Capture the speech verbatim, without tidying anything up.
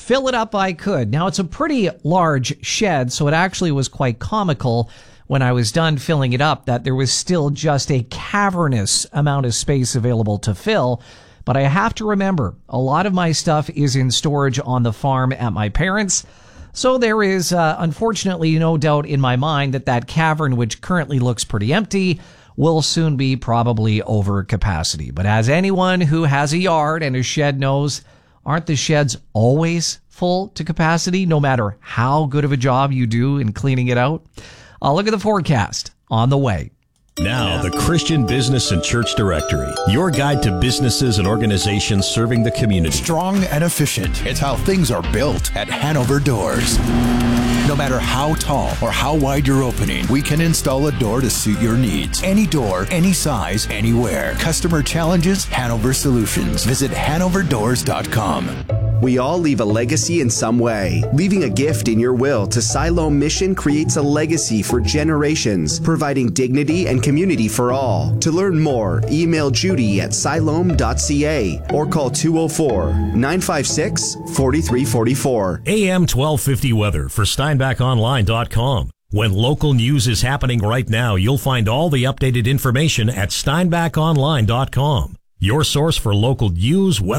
fill it up I could. Now, it's a pretty large shed, so it actually was quite comical when I was done filling it up that there was still just a cavernous amount of space available to fill. But I have to remember, a lot of my stuff is in storage on the farm at my parents'. So there is, uh, unfortunately, no doubt in my mind that that cavern, which currently looks pretty empty, will soon be probably over capacity. But as anyone who has a yard and a shed knows, aren't the sheds always full to capacity, no matter how good of a job you do in cleaning it out? I'll look at the forecast on the way. Now, the Christian Business and Church Directory, your guide to businesses and organizations serving the community. Strong and efficient. It's how things are built at Hanover Doors. No matter how tall or how wide your opening, we can install a door to suit your needs. Any door, any size, anywhere. Customer challenges, Hanover Solutions. Visit hanover doors dot com. We all leave a legacy in some way. Leaving a gift in your will to Siloam Mission creates a legacy for generations, providing dignity and community for all. To learn more, email Judy at siloam dot c a or call two oh four, nine five six, four three four four. A M twelve fifty weather for steinbach online dot com. When local news is happening right now, you'll find all the updated information at steinbach online dot com. Your source for local news, weather,